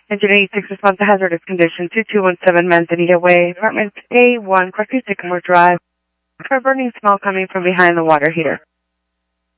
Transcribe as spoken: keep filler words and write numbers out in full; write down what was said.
Engine eighty-six responds to hazardous condition, two two one seven Manzanita Way, apartment A one, Corpus Sycamore Drive. For burning smell coming from behind the water heater.